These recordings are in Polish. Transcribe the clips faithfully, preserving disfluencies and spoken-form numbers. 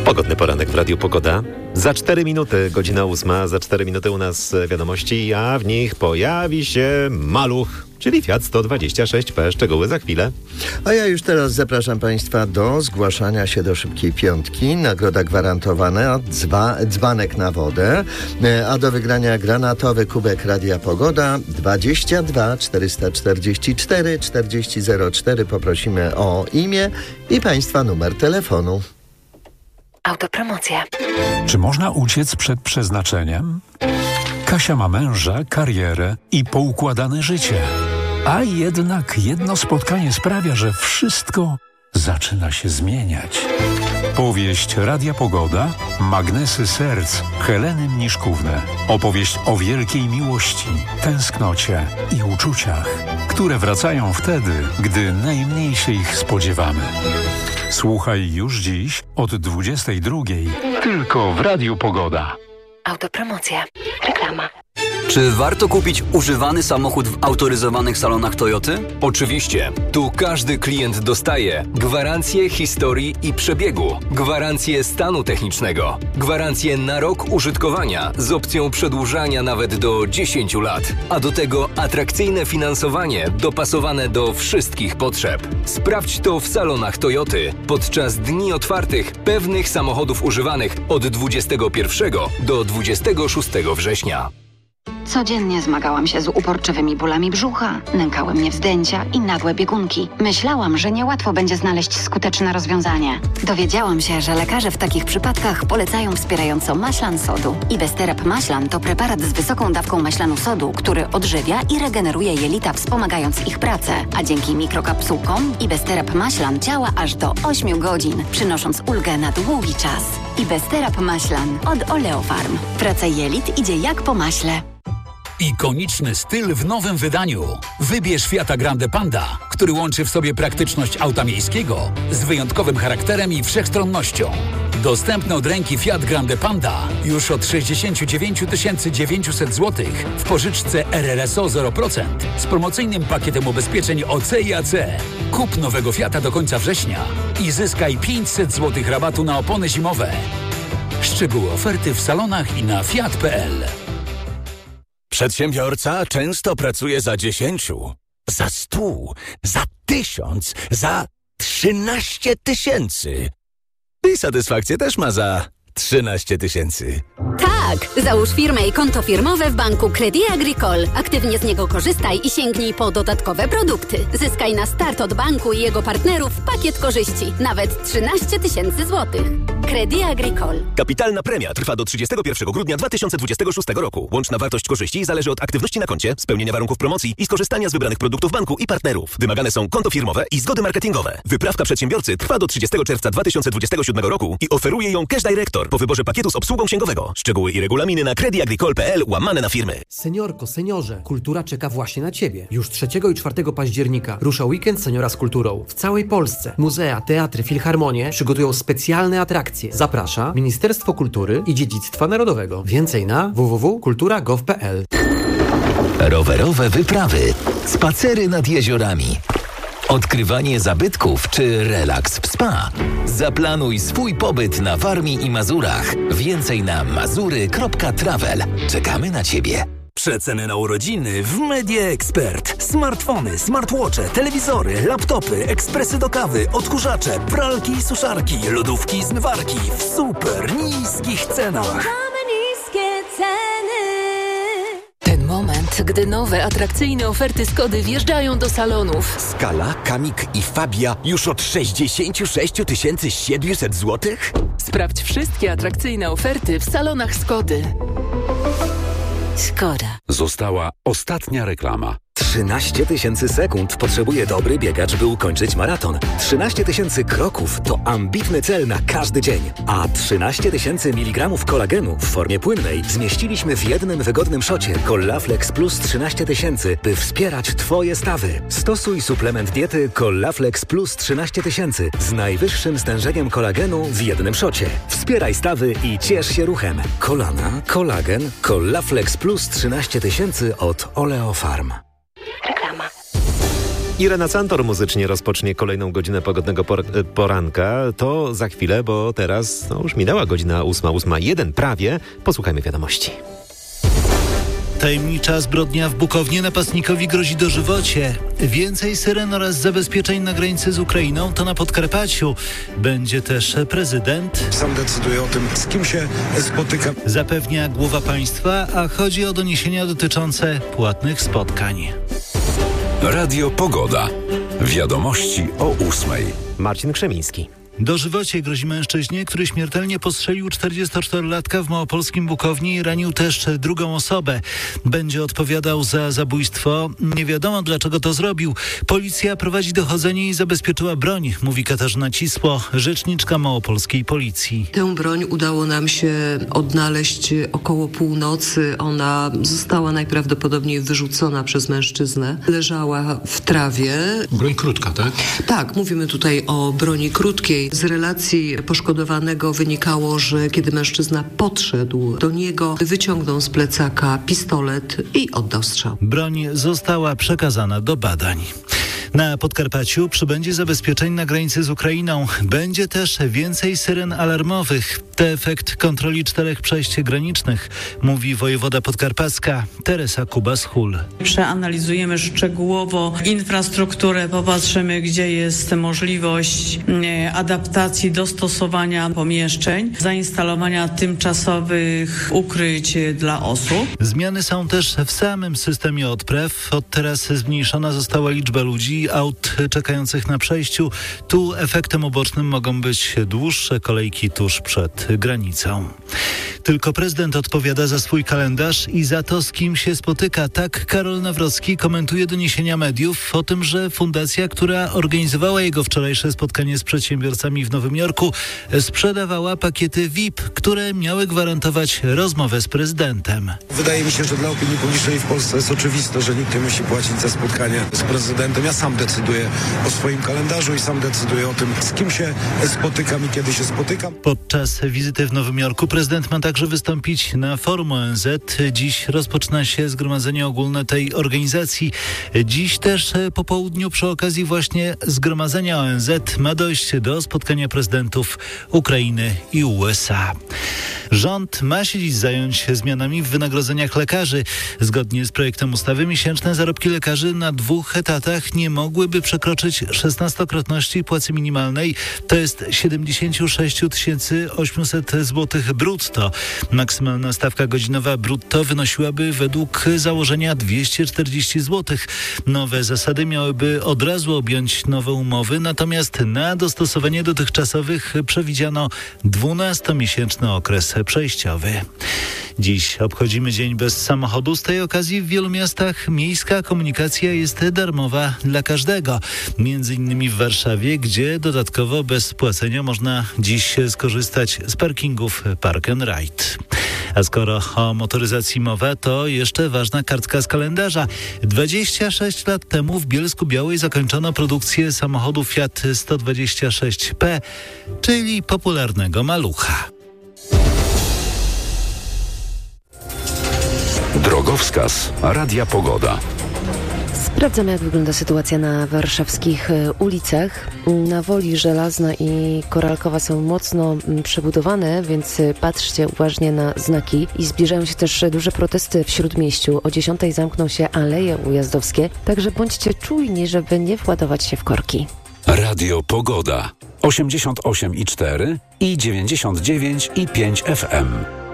Pogodny poranek w Radiu Pogoda. Za cztery minuty, godzina ósma, za cztery minuty u nas wiadomości, a w nich pojawi się maluch, czyli Fiat sto dwadzieścia sześć P. Szczegóły za chwilę. A ja już teraz zapraszam Państwa do zgłaszania się do Szybkiej Piątki. Nagroda gwarantowana, dzba, dzbanek na wodę, a do wygrania granatowy kubek Radia Pogoda dwadzieścia dwa czterysta czterdzieści cztery czterdzieści zero cztery. Poprosimy o imię i Państwa numer telefonu. Autopromocja. Czy można uciec przed przeznaczeniem? Kasia ma męża, karierę i poukładane życie. A jednak jedno spotkanie sprawia, że wszystko zaczyna się zmieniać. Powieść Radia Pogoda, Magnesy Serc, Heleny Mniszkówny. Opowieść o wielkiej miłości, tęsknocie i uczuciach, które wracają wtedy, gdy najmniej się ich spodziewamy. Słuchaj już dziś od dwudziestej drugiej tylko w Radiu Pogoda. Autopromocja. Reklama. Czy warto kupić używany samochód w autoryzowanych salonach Toyoty? Oczywiście. Tu każdy klient dostaje gwarancję historii i przebiegu, gwarancję stanu technicznego, gwarancję na rok użytkowania z opcją przedłużania nawet do dziesięciu lat, a do tego atrakcyjne finansowanie dopasowane do wszystkich potrzeb. Sprawdź to w salonach Toyoty podczas dni otwartych pewnych samochodów używanych od dwudziestego pierwszego do dwudziestego szóstego września. Codziennie zmagałam się z uporczywymi bólami brzucha, nękały mnie wzdęcia i nagłe biegunki. Myślałam, że niełatwo będzie znaleźć skuteczne rozwiązanie. Dowiedziałam się, że lekarze w takich przypadkach polecają wspierająco maślan sodu. Ibesterap maślan to preparat z wysoką dawką maślanu sodu, który odżywia i regeneruje jelita, wspomagając ich pracę. A dzięki mikrokapsułkom Ibesterap maślan działa aż do ośmiu godzin, przynosząc ulgę na długi czas. Ibesterap maślan od Oleofarm. Praca jelit idzie jak po maśle. Ikoniczny styl w nowym wydaniu. Wybierz Fiata Grande Panda, który łączy w sobie praktyczność auta miejskiego z wyjątkowym charakterem i wszechstronnością. Dostępny od ręki Fiat Grande Panda już od sześćdziesiąt dziewięć tysięcy dziewięćset złotych w pożyczce R R S O zero procent z promocyjnym pakietem ubezpieczeń O C i A C. Kup nowego Fiata do końca września i zyskaj pięćset złotych rabatu na opony zimowe. Szczegóły oferty w salonach i na fiat kropka p l. Przedsiębiorca często pracuje za dziesięciu, za stu, za tysiąc, za trzynaście tysięcy. I satysfakcję też ma za trzynaście tysięcy. Tak! Załóż firmę i konto firmowe w banku Crédit Agricole. Aktywnie z niego korzystaj i sięgnij po dodatkowe produkty. Zyskaj na start od banku i jego partnerów pakiet korzyści. Nawet trzynaście tysięcy złotych. Crédit Agricole. Kapitalna premia trwa do trzydziestego pierwszego grudnia dwa tysiące dwudziestego szóstego roku. Łączna wartość korzyści zależy od aktywności na koncie, spełnienia warunków promocji i skorzystania z wybranych produktów banku i partnerów. Wymagane są konto firmowe i zgody marketingowe. Wyprawka przedsiębiorcy trwa do trzydziestego czerwca dwa tysiące dwudziestego siódmego roku i oferuje ją Cash Director po wyborze pakietu z obsługą księgowego. Szczegóły i regulaminy na creditagricole kropka p l łamane na firmy. Seniorko, seniorze, kultura czeka właśnie na Ciebie. Już trzeciego i czwartego października rusza weekend seniora z kulturą. W całej Polsce muzea, teatry, filharmonie przygotują specjalne atrakcje. Zaprasza Ministerstwo Kultury i Dziedzictwa Narodowego. Więcej na w w w kropka kultura kropka gov kropka p l. Rowerowe wyprawy, spacery nad jeziorami, odkrywanie zabytków czy relaks w spa. Zaplanuj swój pobyt na Warmii i Mazurach. Więcej na mazury kropka travel. Czekamy na Ciebie. Przeceny na urodziny w Media Expert. Smartfony, smartwatche, telewizory, laptopy, ekspresy do kawy, odkurzacze, pralki i suszarki, lodówki i zmywarki w super niskich cenach. Ten moment, gdy nowe, atrakcyjne oferty Skody wjeżdżają do salonów. Skala, Kamik i Fabia już od sześćdziesiąt sześć tysięcy siedemset złotych? Sprawdź wszystkie atrakcyjne oferty w salonach Skody. Skoda. Została ostatnia reklama. trzynaście tysięcy sekund potrzebuje dobry biegacz, by ukończyć maraton. trzynaście tysięcy kroków to ambitny cel na każdy dzień. A trzynaście tysięcy miligramów kolagenu w formie płynnej zmieściliśmy w jednym wygodnym szocie Collaflex Plus trzynaście tysięcy, by wspierać Twoje stawy. Stosuj suplement diety Collaflex Plus trzynaście tysięcy z najwyższym stężeniem kolagenu w jednym szocie. Wspieraj stawy i ciesz się ruchem. Kolana, kolagen, Collaflex Plus trzynaście tysięcy od Oleofarm. Reklama. Irena Cantor muzycznie rozpocznie kolejną godzinę pogodnego por- poranka. To za chwilę, bo teraz no już minęła godzina ósma, ósma jeden prawie. Posłuchajmy wiadomości. Tajemnicza zbrodnia w Bukownie. Napastnikowi grozi dożywocie. Więcej syren oraz zabezpieczeń na granicy z Ukrainą to na Podkarpaciu. Będzie też prezydent. Sam decyduje o tym, z kim się spotyka. Zapewnia głowa państwa, a chodzi o doniesienia dotyczące płatnych spotkań. Radio Pogoda. Wiadomości o ósmej. Marcin Krzemiński. Dożywocie grozi mężczyźnie, który śmiertelnie postrzelił czterdziestoczterolatka w małopolskim Bukowni i ranił też drugą osobę. Będzie odpowiadał za zabójstwo. Nie wiadomo, dlaczego to zrobił. Policja prowadzi dochodzenie i zabezpieczyła broń, mówi Katarzyna Cisło, rzeczniczka małopolskiej policji. Tę broń udało nam się odnaleźć około północy. Ona została najprawdopodobniej wyrzucona przez mężczyznę. Leżała w trawie. Broń krótka, tak? Tak, mówimy tutaj o broni krótkiej. Z relacji poszkodowanego wynikało, że kiedy mężczyzna podszedł do niego, wyciągnął z plecaka pistolet i oddał strzał. Broń została przekazana do badań. Na Podkarpaciu przybędzie zabezpieczeń na granicy z Ukrainą. Będzie też więcej syren alarmowych. To efekt kontroli czterech przejść granicznych, mówi wojewoda podkarpacka Teresa Kuba-Schul. Przeanalizujemy szczegółowo infrastrukturę, popatrzymy, gdzie jest możliwość adaptacji, dostosowania pomieszczeń, zainstalowania tymczasowych ukryć dla osób. Zmiany są też w samym systemie odpraw. Od teraz zmniejszona została liczba ludzi, aut czekających na przejściu. Tu efektem ubocznym mogą być dłuższe kolejki tuż przed granicą. Tylko prezydent odpowiada za swój kalendarz i za to, z kim się spotyka. Tak Karol Nawrocki komentuje doniesienia mediów o tym, że fundacja, która organizowała jego wczorajsze spotkanie z przedsiębiorcami w Nowym Jorku, sprzedawała pakiety V I P, które miały gwarantować rozmowę z prezydentem. Wydaje mi się, że dla opinii publicznej w Polsce jest oczywiste, że nikt nie musi płacić za spotkanie z prezydentem. Ja sam decyduję o swoim kalendarzu i sam decyduję o tym, z kim się spotykam i kiedy się spotykam. Podczas wizyty w Nowym Jorku prezydent ma także wystąpić na forum O N Z. Dziś rozpoczyna się zgromadzenie ogólne tej organizacji. Dziś też po południu przy okazji właśnie zgromadzenia O N Z ma dojść do spotkania prezydentów Ukrainy i U S A. Rząd ma się dziś zająć zmianami w wynagrodzeniach lekarzy. Zgodnie z projektem ustawy miesięczne zarobki lekarzy na dwóch etatach nie mogłyby przekroczyć szesnastokrotności płacy minimalnej. To jest siedemdziesiąt sześć tysięcy osiemset złotych brutto. Maksymalna stawka godzinowa brutto wynosiłaby według założenia dwieście czterdzieści złotych. Nowe zasady miałyby od razu objąć nowe umowy, natomiast na dostosowanie dotychczasowych przewidziano dwunastomiesięczny okres przejściowy. Dziś obchodzimy Dzień Bez Samochodu. Z tej okazji w wielu miastach miejska komunikacja jest darmowa dla każdego. Między innymi w Warszawie, gdzie dodatkowo bez płacenia można dziś skorzystać z parkingów Park and Ride. A skoro o motoryzacji mowa, to jeszcze ważna kartka z kalendarza. dwadzieścia sześć lat temu w Bielsku-Białej zakończono produkcję samochodu Fiat sto dwadzieścia sześć P, czyli popularnego malucha. Drogowskaz Radia Pogoda. Sprawdzamy, jak wygląda sytuacja na warszawskich ulicach. Na Woli Żelazna i Koralkowa są mocno przebudowane, więc patrzcie uważnie na znaki. I zbliżają się też duże protesty w Śródmieściu. O dziesiątej zamkną się aleje ujazdowskie, także bądźcie czujni, żeby nie władować się w korki. Radio Pogoda. osiemdziesiąt osiem i cztery i dziewięćdziesiąt dziewięć i pięć F M.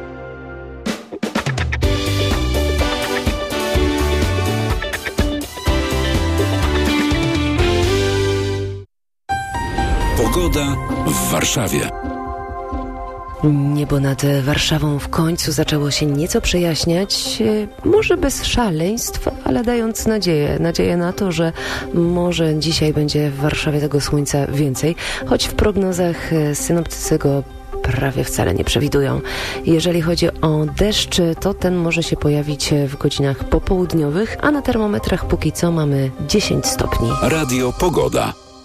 Pogoda w Warszawie. Niebo nad Warszawą w końcu zaczęło się nieco przejaśniać, może bez szaleństw, ale dając nadzieję, nadzieję na to, że może dzisiaj będzie w Warszawie tego słońca więcej, choć w prognozach synoptycy go prawie wcale nie przewidują. Jeżeli chodzi o deszcz, to ten może się pojawić w godzinach popołudniowych, a na termometrach póki co mamy dziesięć stopni. Radio Pogoda.